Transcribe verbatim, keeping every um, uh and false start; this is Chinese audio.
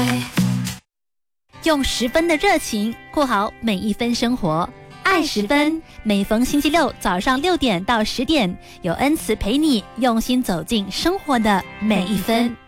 用十分的热情过好每一分生活，爱十分。每逢星期六早上六点到十点，有恩慈陪你用心走进生活的每一分。